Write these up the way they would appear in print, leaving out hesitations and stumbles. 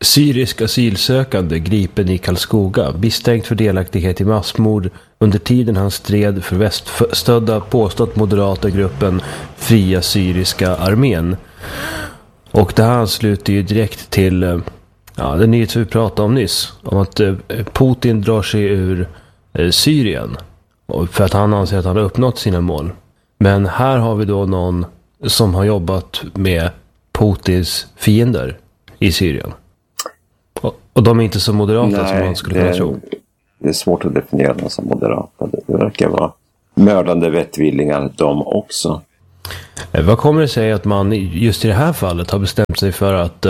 Syrisk asylsökande gripen i Karlskoga, misstänkt för delaktighet i massmord under tiden han stred för väststödda påstått moderata gruppen Fria Syriska armén. Och det här ansluter ju direkt till den nyhet vi pratade om nyss, om att Putin drar sig ur Syrien för att han anser att han har uppnått sina mål. Men här har vi då någon som har jobbat med Putins fiender i Syrien. Och de är inte så moderata som man skulle kunna tro. Det är svårt att definiera dem som moderata. Det verkar vara mördande vettvillingar de också. Vad kommer det sig att man just i det här fallet har bestämt sig för att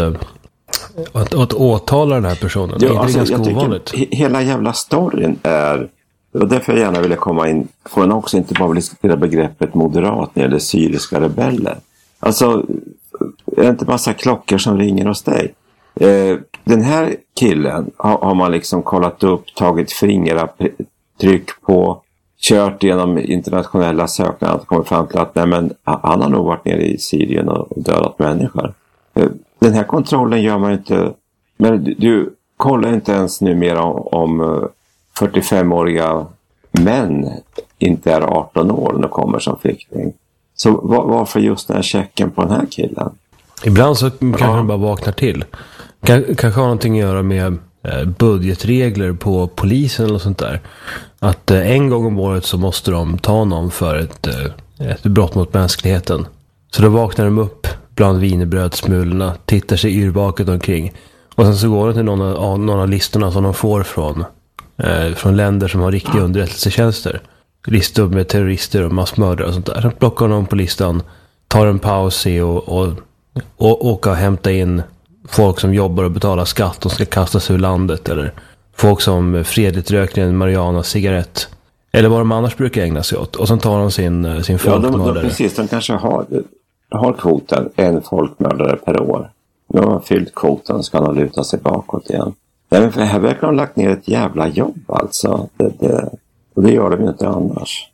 åtala den här personen? Ja, är det alltså, ganska jag ovanligt? Hela jävla storyn är... Och därför jag gärna ville komma in får en också inte bara diskutera begreppet moderat när det gäller syriska rebeller. Alltså, är det inte massa klockor som ringer hos dig? Den här killen har man liksom kollat upp, tagit fingeravtryck på, kört genom internationella sökningar och kommit fram till att han har nog varit nere i Syrien och dödat människor. Den här kontrollen gör man inte, men du kollar inte ens numera om 45-åriga män inte är 18 år när de kommer som flykting. Så varför just den här checken på den här killen? Ibland så kanske han bara vaknar till. Kanske har någonting att göra med budgetregler på polisen eller sånt där. Att en gång om året så måste de ta någon för ett brott mot mänskligheten. Så då vaknar de upp bland wienerbrödsmulorna, tittar sig yrvaket omkring. Och sen så går de till någon av listorna som de får från länder som har riktiga underrättelsetjänster. Listor med terrorister och massmördare och sånt där. Sen plockar de på listan, tar en paus och åka och hämta in folk som jobbar och betalar skatt och ska kastas ur landet, eller folk som fredligt röker en marijuana-cigarett, eller vad de annars brukar ägna sig åt. Och sen tar de sin folkmördare. Ja, precis. De kanske har kvoten en folkmördare per år. Nu har de fyllt kvoten, ska de luta sig bakåt igen. Nej, men för här verkar de lagt ner ett jävla jobb alltså. Och det gör de ju inte annars.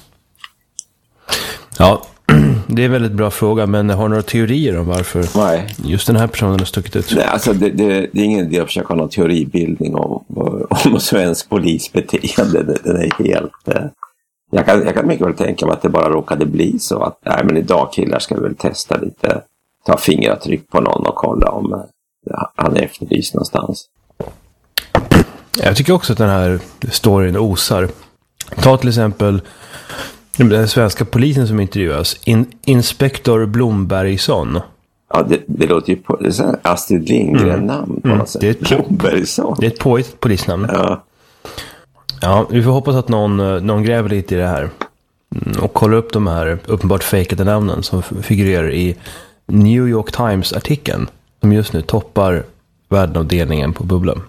Ja, det är en väldigt bra fråga, men har några teorier om varför just den här personen har stuckit ut? Nej, alltså det är ingen idé att försöka ha någon teoribildning om svensk polisbeteende. Den är helt... Jag kan mycket väl tänka mig att det bara råkade bli så att men idag killar ska vi väl testa lite, ta fingeravtryck på någon och kolla om han är efterlyst någonstans. Jag tycker också att den här storyn osar. Ta till exempel den svenska polisen som intervjuas. Inspektor Blombergsson. Ja, det låter ju på Astrid Lindgren-namn på något sätt. Det är ett påhittigt polisnamn. Ja, vi får hoppas att någon gräver lite i det här. Och kollar upp de här uppenbart fejkade namnen som figurerar i New York Times-artikeln. Som just nu toppar världenavdelningen på Bubblan.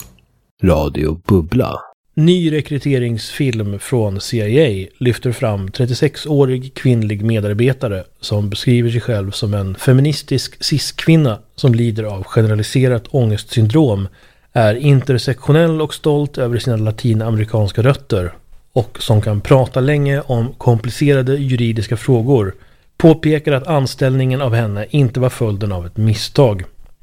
Radio Bubbla. Ny rekryteringsfilm från CIA lyfter fram 36-årig kvinnlig medarbetare som beskriver sig själv som en feministisk cis-kvinna som lider av generaliserat ångestsyndrom, är intersektionell och stolt över sina latinamerikanska rötter och som kan prata länge om komplicerade juridiska frågor, påpekar att anställningen av henne inte var följden av ett misstag.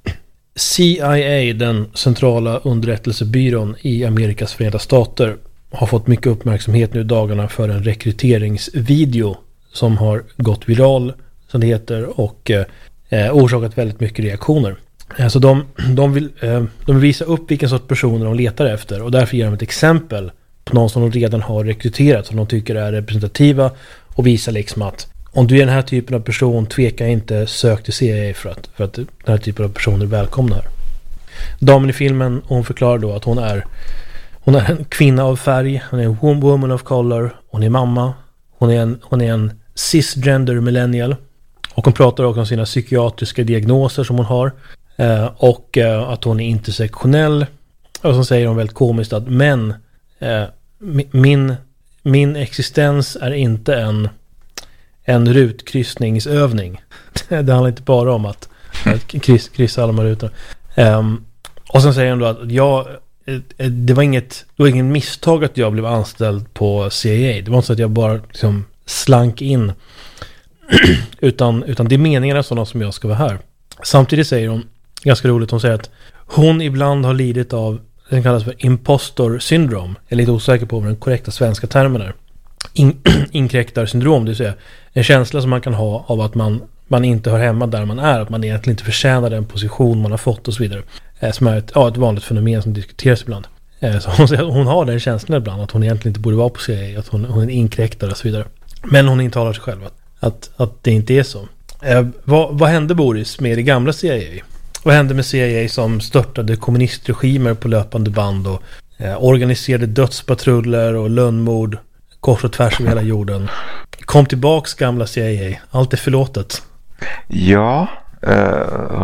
CIA, den centrala underrättelsebyrån i Amerikas Förenta Stater, har fått mycket uppmärksamhet nu i dagarna för en rekryteringsvideo som har gått viral, som det heter, och orsakat väldigt mycket reaktioner. Så de vill visa upp vilken sorts personer de letar efter, och därför ger de ett exempel på någon som de redan har rekryterat som de tycker är representativa, och visar liksom att om du är den här typen av person, tveka inte, sök till CIA för att den här typen av personer är välkomna här. Damen i filmen, hon förklarar då att hon är en kvinna av färg, hon är en woman of color, hon är mamma, hon är en cisgender millennial, och hon pratar också om sina psykiatriska diagnoser som hon har, och att hon är intersektionell, och så säger hon väldigt komiskt att min existens är inte en rutkryssningsövning. Det handlar inte bara om att kryssa alla de här rutorna. Och sen säger hon då att det var ingen misstag att jag blev anställd på CIA. Det var inte så att jag bara liksom slank in. utan det är meningen att sådana som jag ska vara här. Samtidigt säger hon, ganska roligt, hon säger att hon ibland har lidit av det kallas för impostor syndrom. Jag är lite osäker på vad den korrekta svenska termen är. Inkräktarsyndrom, det vill säga en känsla som man kan ha av att man inte hör hemma där man är, att man egentligen inte förtjänar den position man har fått och så vidare. Som är ett vanligt fenomen som diskuteras ibland. Så hon har den känslan ibland att hon egentligen inte borde vara på CIA, att hon är en inkräktare och så vidare. Men hon intalar sig själv att det inte är så. Vad hände, Boris, med det gamla CIA? Vad hände med CIA som störtade kommunistregimer på löpande band och organiserade dödspatruller och lönnmord kors och tvärs över hela jorden? Kom tillbaks, gamla CIA. Allt är förlåtet. Ja,